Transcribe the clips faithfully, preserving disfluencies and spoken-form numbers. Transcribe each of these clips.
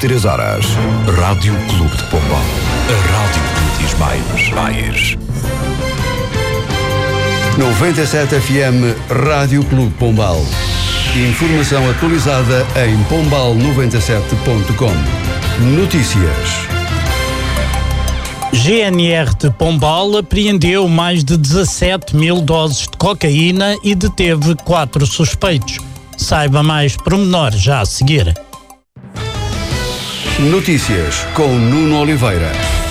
três horas. Rádio Clube de Pombal. A rádio que diz mais. mais. noventa e sete F M Rádio Clube Pombal. Informação atualizada em pombal noventa e sete ponto com. Notícias. G N R de Pombal apreendeu mais de dezassete mil doses de cocaína e deteve quatro suspeitos. Saiba mais pormenores já a seguir. Notícias com Nuno Oliveira.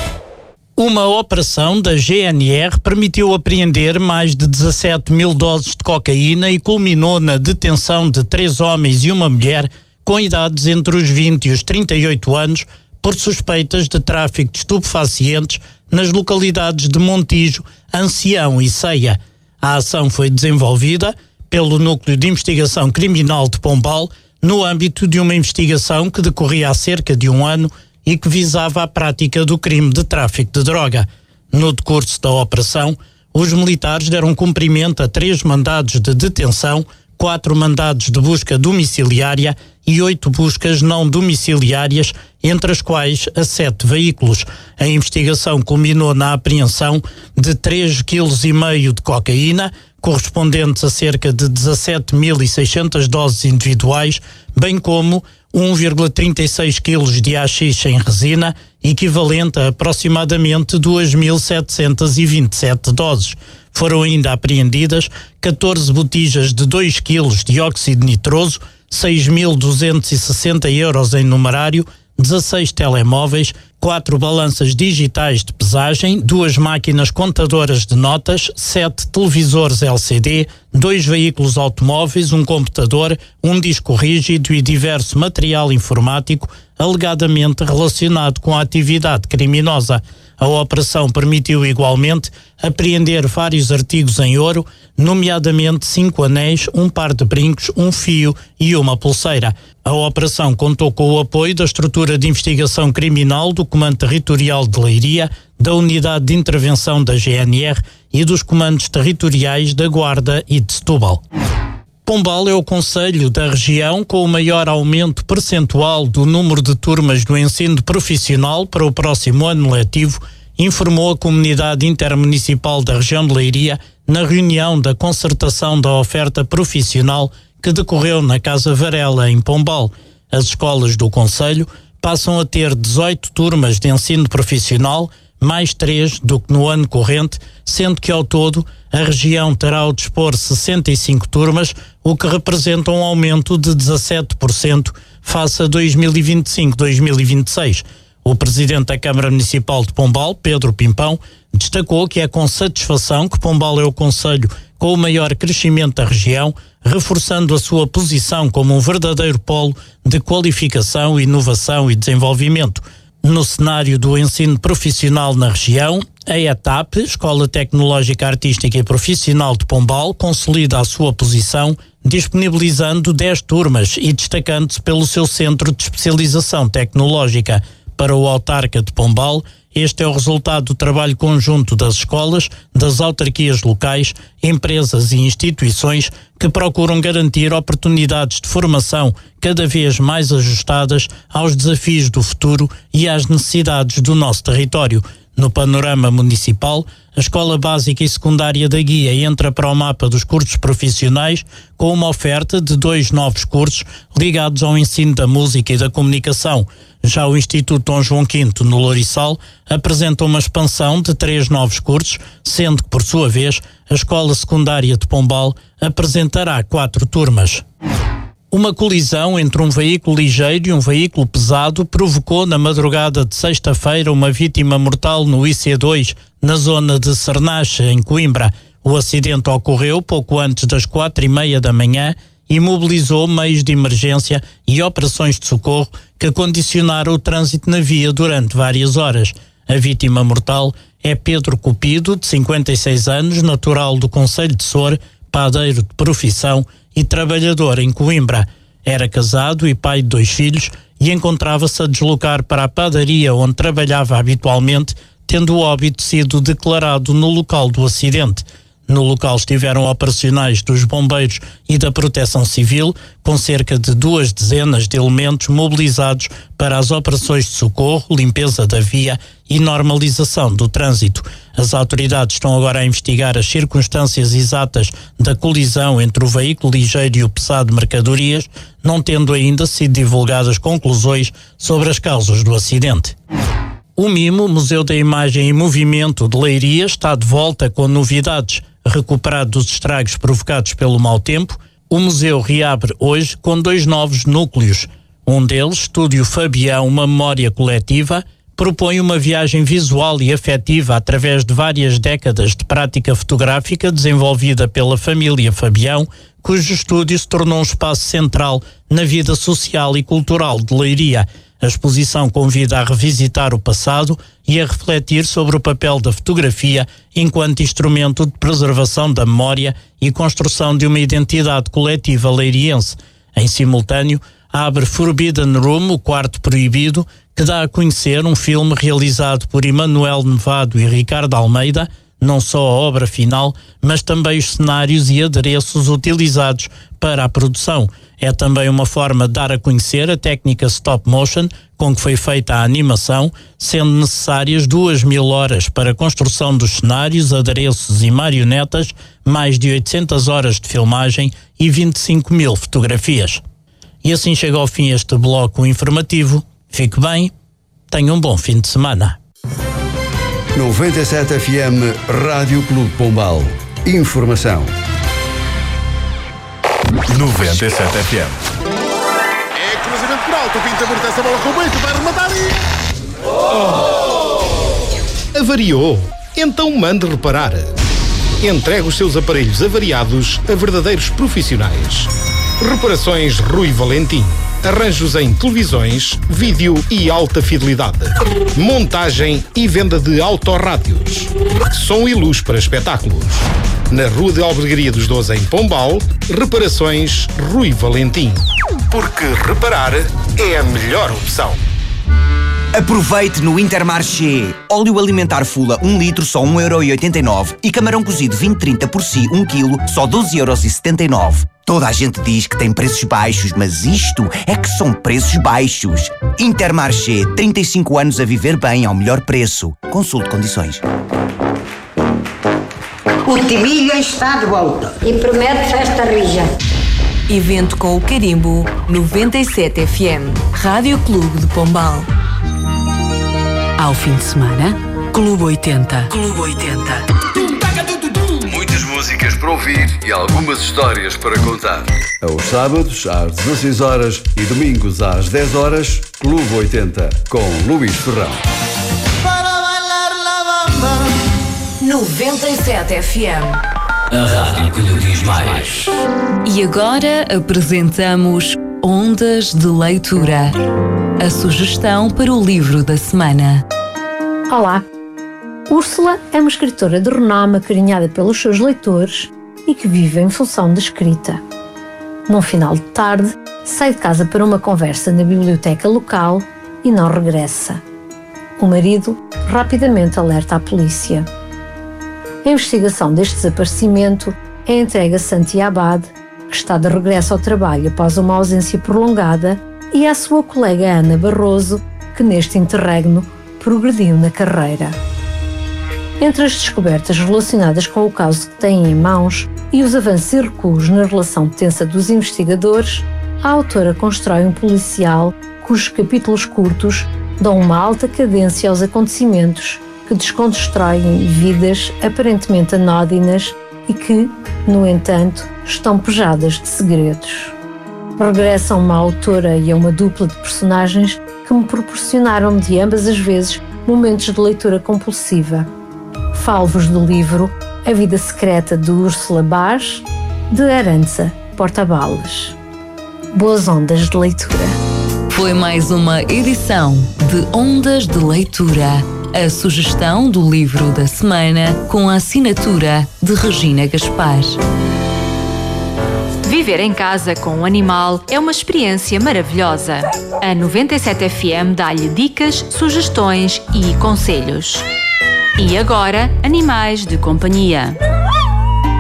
Uma operação da G N R permitiu apreender mais de dezassete mil doses de cocaína e culminou na detenção de três homens e uma mulher com idades entre os vinte e os trinta e oito anos por suspeitas de tráfico de estupefacientes nas localidades de Montijo, Ancião e Ceia. A ação foi desenvolvida pelo Núcleo de Investigação Criminal de Pombal no âmbito de uma investigação que decorria há cerca de um ano e que visava a prática do crime de tráfico de droga. No decurso da operação, os militares deram cumprimento a três mandados de detenção, quatro mandados de busca domiciliária e oito buscas não domiciliárias, entre as quais a sete veículos. A investigação culminou na apreensão de três vírgula cinco quilos de cocaína, correspondentes a cerca de dezassete mil e seiscentas doses individuais, bem como um vírgula trinta e seis quilos de haxixe em resina, equivalente a aproximadamente duas mil setecentas e vinte e sete doses. Foram ainda apreendidas catorze botijas de dois quilos de óxido nitroso, seis mil duzentos e sessenta euros em numerário, dezasseis telemóveis, quatro balanças digitais de pesagem, duas máquinas contadoras de notas, sete televisores L C D, dois veículos automóveis, um computador, um disco rígido e diverso material informático alegadamente relacionado com a atividade criminosa. A operação permitiu igualmente apreender vários artigos em ouro, nomeadamente cinco anéis, um par de brincos, um fio e uma pulseira. A operação contou com o apoio da Estrutura de Investigação Criminal do Comando Territorial de Leiria, da Unidade de Intervenção da G N R e dos Comandos Territoriais da Guarda e de Setúbal. Pombal é o concelho da região com o maior aumento percentual do número de turmas do ensino profissional para o próximo ano letivo, informou a Comunidade Intermunicipal da região de Leiria na reunião da concertação da oferta profissional que decorreu na Casa Varela, em Pombal. As escolas do concelho passam a ter dezoito turmas de ensino profissional, mais três do que no ano corrente, sendo que ao todo a região terá ao dispor sessenta e cinco turmas, o que representa um aumento de dezassete por cento face a dois mil e vinte e cinco a dois mil e vinte e seis. O presidente da Câmara Municipal de Pombal, Pedro Pimpão, destacou que é com satisfação que Pombal é o concelho com o maior crescimento da região, reforçando a sua posição como um verdadeiro polo de qualificação, inovação e desenvolvimento. No cenário do ensino profissional na região, a ETAP, Escola Tecnológica Artística e Profissional de Pombal, consolida a sua posição, disponibilizando dez turmas e destacando-se pelo seu centro de especialização tecnológica. Para o autarca de Pombal, este é o resultado do trabalho conjunto das escolas, das autarquias locais, empresas e instituições que procuram garantir oportunidades de formação cada vez mais ajustadas aos desafios do futuro e às necessidades do nosso território. No panorama municipal, a Escola Básica e Secundária da Guia entra para o mapa dos cursos profissionais com uma oferta de dois novos cursos ligados ao ensino da música e da comunicação. Já o Instituto Dom João quinto, no Lourissal, apresenta uma expansão de três novos cursos, sendo que, por sua vez, a Escola Secundária de Pombal apresentará quatro turmas. Uma colisão entre um veículo ligeiro e um veículo pesado provocou na madrugada de sexta-feira uma vítima mortal no I C dois, na zona de Cernache, em Coimbra. O acidente ocorreu pouco antes das quatro e meia da manhã e mobilizou meios de emergência e operações de socorro que condicionaram o trânsito na via durante várias horas. A vítima mortal é Pedro Cupido, de cinquenta e seis anos, natural do concelho de Sor, padeiro de profissão e trabalhador em Coimbra. Era casado e pai de dois filhos e encontrava-se a deslocar para a padaria onde trabalhava habitualmente, tendo o óbito sido declarado no local do acidente. No local estiveram operacionais dos bombeiros e da Proteção Civil, com cerca de duas dezenas de elementos mobilizados para as operações de socorro, limpeza da via e normalização do trânsito. As autoridades estão agora a investigar as circunstâncias exatas da colisão entre o veículo ligeiro e o pesado de mercadorias, não tendo ainda sido divulgadas conclusões sobre as causas do acidente. O MIMO, Museu da Imagem e Movimento de Leiria, está de volta com novidades. Recuperado dos estragos provocados pelo mau tempo, o museu reabre hoje com dois novos núcleos. Um deles, Estúdio Fabião, uma memória coletiva, propõe uma viagem visual e afetiva através de várias décadas de prática fotográfica desenvolvida pela família Fabião, cujo estúdio se tornou um espaço central na vida social e cultural de Leiria. A exposição convida a revisitar o passado e a refletir sobre o papel da fotografia enquanto instrumento de preservação da memória e construção de uma identidade coletiva leiriense. Em simultâneo, abre Forbidden Room, o quarto proibido, que dá a conhecer um filme realizado por Emanuel Nevado e Ricardo Almeida, não só a obra final, mas também os cenários e adereços utilizados para a produção. É também uma forma de dar a conhecer a técnica stop motion com que foi feita a animação, sendo necessárias duas mil horas para a construção dos cenários, adereços e marionetas, mais de oitocentas horas de filmagem e vinte e cinco mil fotografias. E assim chega ao fim este bloco informativo. Fique bem, tenha um bom fim de semana. noventa e sete F M Rádio Clube Pombal. Informação. noventa e sete F M. É cruzamento por alto, o Pinto aberta essa bola com o Beito, vai rematar e... Oh! Avariou? Então mande reparar. Entregue os seus aparelhos avariados a verdadeiros profissionais. Reparações Rui Valentim. Arranjos em televisões, vídeo e alta fidelidade. Montagem e venda de autorrádios. Som e luz para espetáculos. Na Rua de Albergaria dos Doze, em Pombal, Reparações Rui Valentim. Porque reparar é a melhor opção. Aproveite no Intermarché. Óleo alimentar Fula um litro só um euro e oitenta e nove e camarão cozido vinte trinta por si um quilo só doze euros e setenta e nove. Toda a gente diz que tem preços baixos, mas isto é que são preços baixos. Intermarché, trinta e cinco anos a viver bem ao melhor preço. Consulte condições. O Timilho está de volta e promete festa rija. Evento com o Carimbo, noventa e sete F M, Rádio Clube de Pombal. Ao fim de semana, Clube oitenta. Clube oitenta. Muitas músicas para ouvir e algumas histórias para contar. Aos sábados, às dezasseis horas e domingos às dez horas, Clube oitenta, com Luís Ferrão. noventa e sete F M. A rádio que lhe diz mais. E agora apresentamos Ondas de Leitura. A sugestão para o livro da semana. Olá! Úrsula é uma escritora de renome acarinhada pelos seus leitores e que vive em função da escrita. Num final de tarde, sai de casa para uma conversa na biblioteca local e não regressa. O marido rapidamente alerta a polícia. A investigação deste desaparecimento é entregue a Santi Abad, que está de regresso ao trabalho após uma ausência prolongada, e à sua colega Ana Barroso, que neste interregno progrediu na carreira. Entre as descobertas relacionadas com o caso que têm em mãos e os avanços e recuos na relação tensa dos investigadores, a autora constrói um policial cujos capítulos curtos dão uma alta cadência aos acontecimentos que desconstroem vidas aparentemente anódinas e que, no entanto, estão pejadas de segredos. Regressam uma autora e a uma dupla de personagens que me proporcionaram de ambas as vezes momentos de leitura compulsiva. Falo-vos do livro A Vida Secreta de Úrsula Baz, de Arantxa Portabalas. Boas ondas de leitura. Foi mais uma edição de Ondas de Leitura. A sugestão do livro da semana com a assinatura de Regina Gaspar. Viver em casa com um animal é uma experiência maravilhosa. A noventa e sete F M dá-lhe dicas, sugestões e conselhos. E agora, animais de companhia.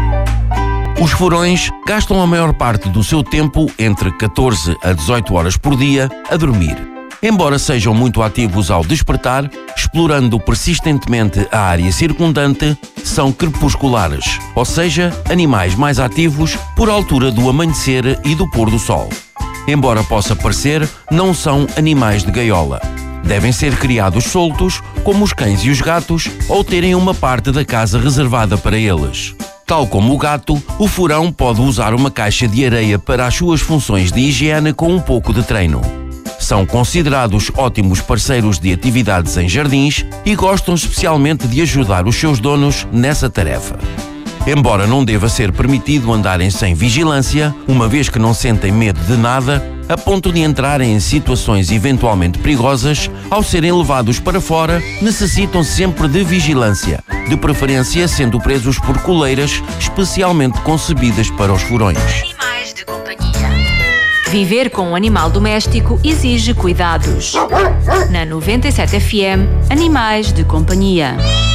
Os furões gastam a maior parte do seu tempo, entre catorze a dezoito horas por dia, a dormir. Embora sejam muito ativos ao despertar, explorando persistentemente a área circundante, são crepusculares, ou seja, animais mais ativos por altura do amanhecer e do pôr do sol. Embora possa parecer, não são animais de gaiola. Devem ser criados soltos, como os cães e os gatos, ou terem uma parte da casa reservada para eles. Tal como o gato, o furão pode usar uma caixa de areia para as suas funções de higiene com um pouco de treino. São considerados ótimos parceiros de atividades em jardins e gostam especialmente de ajudar os seus donos nessa tarefa. Embora não deva ser permitido andarem sem vigilância, uma vez que não sentem medo de nada, a ponto de entrarem em situações eventualmente perigosas, ao serem levados para fora, necessitam sempre de vigilância, de preferência sendo presos por coleiras especialmente concebidas para os furões. Animais de companhia. Viver com um animal doméstico exige cuidados. Na noventa e sete F M, Animais de Companhia.